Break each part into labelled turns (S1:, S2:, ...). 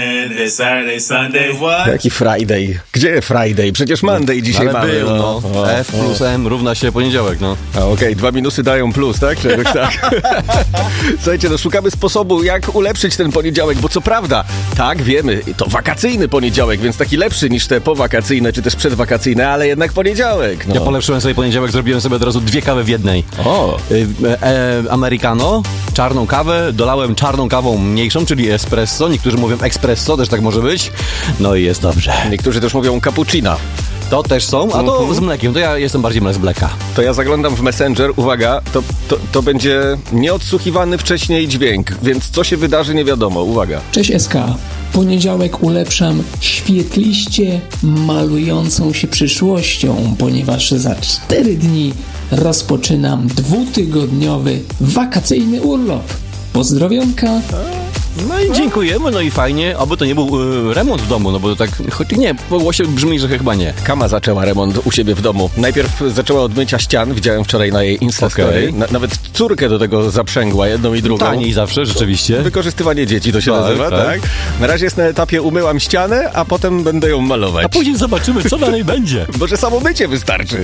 S1: Saturday, Sunday, what?
S2: Jaki Friday? Gdzie Friday? Przecież Monday dzisiaj
S3: Ale
S2: mamy.
S3: był, no. F plus M równa się poniedziałek, no.
S2: A okej, 2 minusy dają plus, tak? Czy jakoś tak? Słuchajcie, no szukamy sposobu, jak ulepszyć ten poniedziałek, bo co prawda, tak, wiemy, to wakacyjny poniedziałek, więc taki lepszy niż te powakacyjne, czy też przedwakacyjne, ale jednak poniedziałek. No.
S3: Ja polepszyłem sobie poniedziałek, zrobiłem sobie od razu 2 kawy w jednej.
S2: O!
S3: Americano, czarną kawę, dolałem czarną kawą mniejszą, czyli espresso. Niektórzy mówią espresso, też tak może być. No i jest dobrze.
S2: Niektórzy też mówią cappuccina.
S3: To też są, a to z mlekiem. To ja jestem bardziej z mleka.
S2: To ja zaglądam w Messenger, uwaga, to będzie nieodsłuchiwany wcześniej dźwięk, więc co się wydarzy nie wiadomo, uwaga.
S4: Cześć SK. Poniedziałek ulepszam świetliście malującą się przyszłością, ponieważ za 4 dni rozpoczynam 2-tygodniowy wakacyjny urlop. Pozdrowionka.
S3: No i dziękujemy, no i fajnie. Oby to nie był remont w domu, no bo to tak, choć nie, po głosie brzmi, że chyba nie.
S2: Kama zaczęła remont u siebie w domu. Najpierw zaczęła od mycia ścian, widziałem wczoraj na jej Instastory.
S3: Okay.
S2: Nawet córkę do tego zaprzęgła, jedną i drugą.
S3: Taniej zawsze, rzeczywiście.
S2: Wykorzystywanie dzieci to się nazywa, tak? Na razie jest na etapie umyłam ścianę, a potem będę ją malować.
S3: A później zobaczymy, co dalej będzie.
S2: Może samo mycie wystarczy.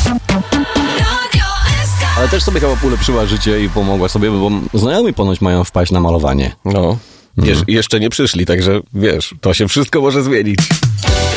S3: Ale też sobie chyba ulepszyła życie i pomogła sobie, bo znajomi ponoć mają wpaść na malowanie.
S2: No, jeszcze nie przyszli, także wiesz, to się wszystko może zmienić.